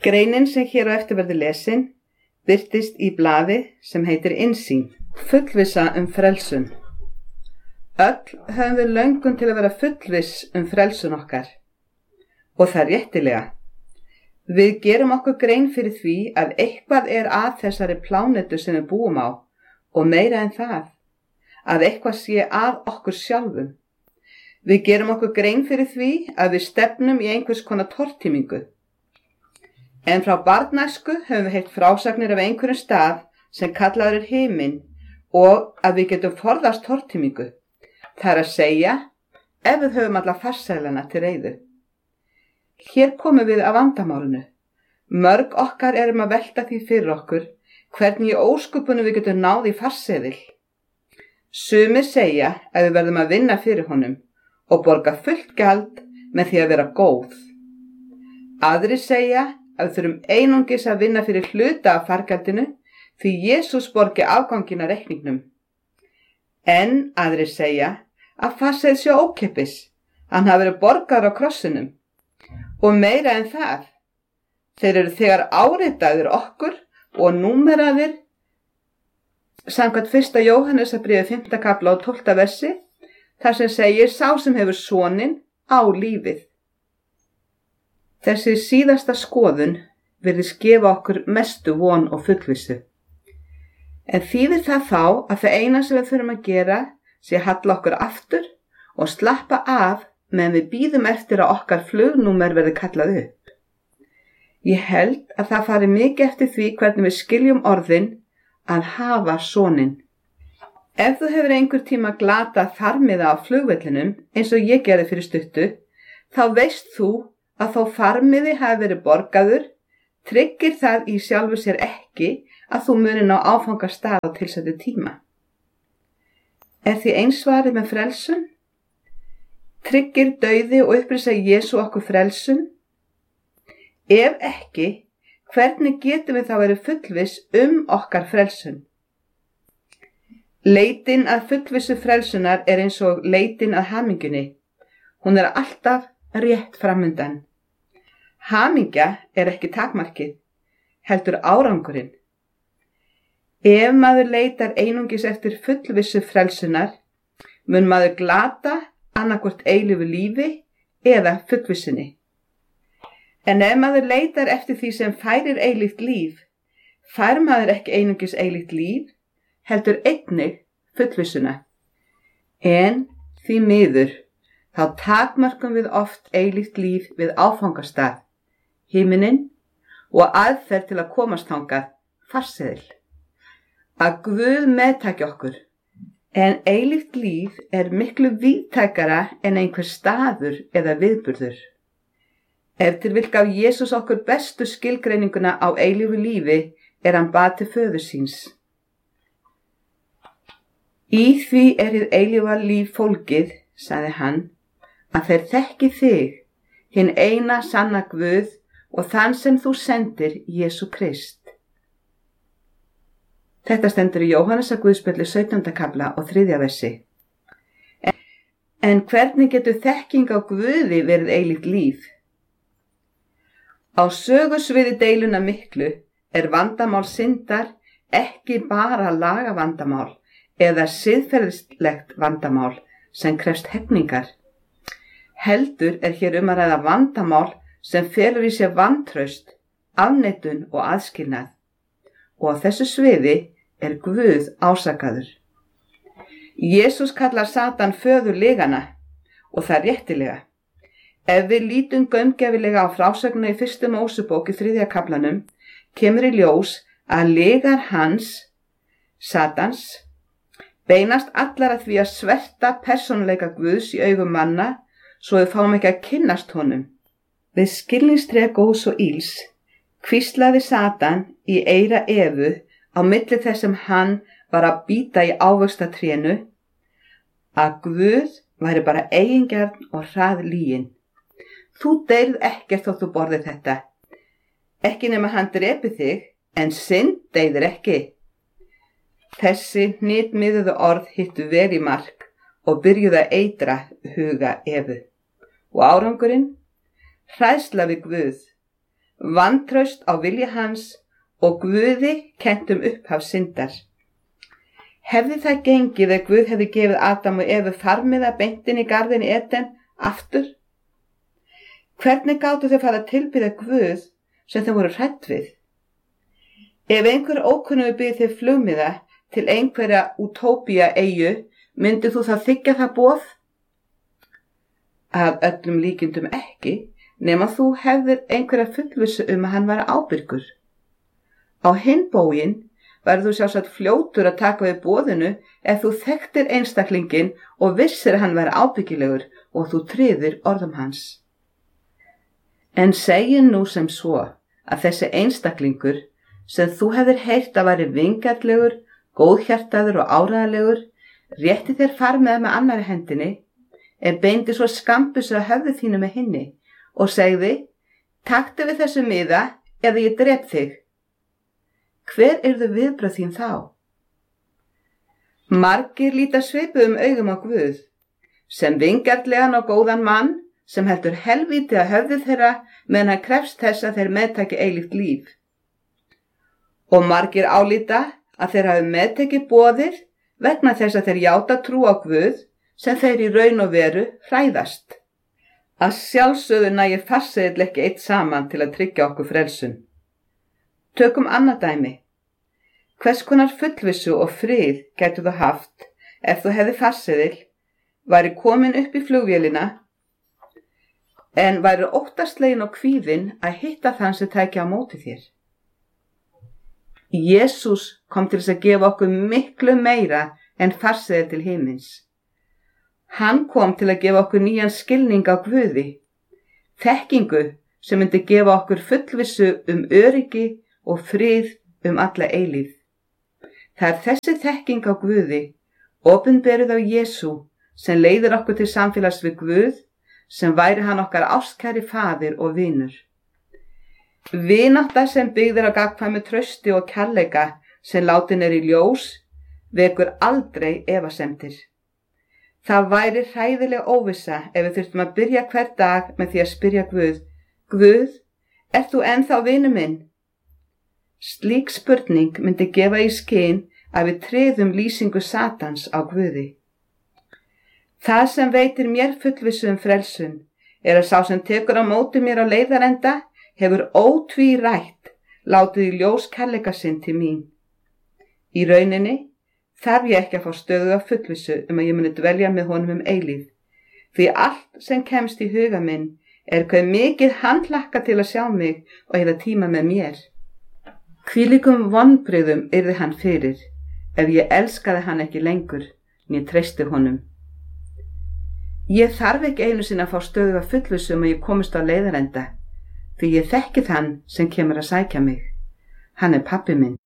Greinin sem hér á eftir verður lesin birtist í blaði sem heitir Innsýn, fullvissa frelsun. Öll höfum við löngun til að vera fullviss frelsun okkar. Og það réttilega. Við gerum okkur grein fyrir því að eitthvað að þessari plánetu sem við búum á, og meira en það, að eitthvað sé að okkur sjálfum. Við gerum okkur grein fyrir því að við stefnum í einhvers konar tortímingu. En frá barnæsku höfum við heyrt frásagnir af einhverjum stað sem kallaður himinn og að við getum forðast tortímingu. Það að segja, ef við höfum alla farsælana til reiðu. Hér komum við að vandamálinu. Mörg okkar erum að velta því fyrir okkur hvernig í ósköpunum við getum náð í farseðil. Sumir segja að við verðum að vinna fyrir honum og borga fullt gjald með því að vera góð. Aðrir segja að við þurfum einungis að vinna fyrir hluta af fargjaldinu því Jesús borgi afganginn af reikningnum. En aðrir segja að farseðil sé ókeypis, hann hafi verið borgaður á krossinum. Og meira en það, þeir eru þegar áritaðir okkur og númeraðir samkvæmt 1. Jóhannesarbréfi 5. kafla og 12. versi, þar sem segir sá sem hefur soninn á lífið. Þessi síðasta skoðun virðist gefa okkur mestu von og fullvissu. En þýðir það þá að það eina sem við þurfum að gera sé að halla okkur aftur og slappa af meðan við bíðum eftir að okkar flugnúmer verði kallað upp. Ég held að það fari mikið eftir því hvernig við skiljum orðin að hafa soninn. Ef þú hefur einhver tíma glatað farmiða á flugvellinum eins og ég gerði fyrir stuttu, þá veist þú að þó farmiði hafi verið borgaður, tryggir það í sjálfu sér ekki að þú munir ná áfangastað á tilsettu tíma. Því eins svarið með frelsun? Tryggir dauði og upprisa Jesú okkur frelsun? Ef ekki, hvernig getum við þá verið fullviss okkar frelsun? Leitin að fullvissu frelsunar eins og leitin að hamingjunni. Hún alltaf rétt framundan. Hamingja ekki takmarkið, heldur árangurinn. Ef maður leitar einungis eftir fullvissu frelsunar, mun maður glata annaðhvort eilífu lífi eða fullvissunni. En ef maður leitar eftir því sem færir eilíft líf, fær maður ekki einungis eilíft líf, heldur einnig fullvissuna. En því miður, þá takmarkum við oft eilíft líf við áfangastað, himininn og aðferð til að komast þangað, farseðil. Að Guð meðtaki okkur, en eilíft líf miklu víðtækara en einhver staður eða viðburður. Ef til vill gaf Jesús okkur bestu skilgreininguna á eilífu lífi hann bað til föður síns. Í því hið eilífa líf fólgið, sagði hann, að þeir þekki þig, hinn eina sanna Guð og þann sem þú sendir, Jesú Krist. Þetta stendur í Jóhannesarguðspjalli 17. kafla og 3. versi. En hvernig getur þekking á Guði verið eilíft líf? Á sögusviði deiluna miklu vandamál syndar ekki bara lagavandamál eða siðferðislegt vandamál sem krefst hegningar. Heldur hér að ræða vandamál sem felur í sér vantraust, afneitun og aðskilnað. Og á þessu sviði Guð ásakaður. Jesús kallar Satan föður lygana og það réttilega. Ef við lítum gaumgæfilega á frásögnina í 1. Mósebók í 3. kaflanum, kemur í ljós að lygar hans, Satans, beinast allar að því að sverta persónuleika Guðs í augum manna svo við fáum ekki að kynnast honum. Við skilningstré góðs og ills hvíslaði Satan í eyra Evu á milli þess sem hann var að bíta í ávöxtatrénu, að Guð væri bara eigingjarn og hrað lygin. Þú deyrð ekkert þótt þú borðir þetta. Ekki nema hann drepi þig, en synd deyðir ekki. Þessi hnitmiðuðu orð hittu vel í mark og byrjuðu að eitra huga Evu. Og árangurinn? Hræðsla við Guð. vantraust á vilja hans og Guði kennt upphaf syndar. Hefði það gengið ef Guð hefði gefið Adam og Evu farmiða beint inn í garðinn Eden aftur? Hvernig gátu þau fara að tilbiðja Guð sem þau voru hrædd við? Ef einhver ókunnugur býð þig flugmiða til einhverja útópía eyju, myndið þú þá þiggja það boð? Að öllum líkindum ekki, nema þú hefðir einhverja fullvissu að hann væri ábyrgur. Á hinn bóginn verður þú sjálfsagt fljótur að taka við boðinu ef þú þekktir einstaklinginn og vissir að hann væri ábyggilegur og þú tryðir orðum hans. En segi nú sem svo að þessi einstaklingur sem þú hefðir heyrt að væri vingjarnlegur, góðhjartaður og áreiðanlegur, rétti þér farmiða með annarri hendinni, en beindi svo skambussu að höfði þínu með hinni og segði: taktu við þessu miða eða ég drep þig. Hver yrðu viðbrögð þín þá? Margir líta svipuðum augum á Guð, sem vingjarnlegan og góðan mann sem heldur helvíti að höfði þeirra meðan hann krefst þess að þeir meðtaki eilíft líf. Og margir álíta að þeir hafi meðtekið boðið vegna þess að þeir játa trú á Guð sem þeir í raun og veru hræðast. Að sjálfsögðu nægir farseðill ekki eitt saman til að tryggja okkur frelsun. Tökum annað dæmi. Hvers konar fullvissu og frið gætu þú haft ef þú hefði farseðill, væri komin upp í flugvélina en væri óttaslegin og kvíðin að hitta þann sem tæki á móti þér? Jesús kom til þess að gefa okkur miklu meira en farseðil til himins. Hann kom til að gefa okkur nýjan skilning á Guði, þekkingu sem myndi gefa okkur fullvissu öryggi og frið alla eilífð. Það er þessi þekking á Guði, opinberuð á Jesú, sem leiðir okkur til samfélags við Guð, sem væri hann okkar ástkæri faðir og vinur. Vinátta sem byggðir á gagnkvæmu trausti og kærleika sem látin í ljós, vekur aldrei efasemdir. Það væri hræðileg óvissa ef við þurftum að byrja hver dag með því að spyrja Guð: Guð, ert þú ennþá vinur minn? Slík spurning myndi gefa í skyn að við tryðum lýsingu Satans á Guði. Það sem veitir mér fullvissu frelsun er að sá sem tekur á móti mér á leiðarenda hefur ótvírætt látið í ljós kærleika sinn til mín. Í rauninni þarf ég ekki að fá stöðuga fullvissu að ég muni dvelja með honum eilífð, því allt sem kemst í huga minn er hve mikið hann hlakkar til að sjá mig og eyða tíma með mér. Hvílíkum vonbrigðum yrði hann fyrir ef ég elskaði hann ekki lengur né treysti honum. Ég þarf ekki einu sinni að fá stöðuga fullvissu að ég komist á leiðarenda, því ég þekki þann sem kemur að sækja mig. Hann er pabbi minn.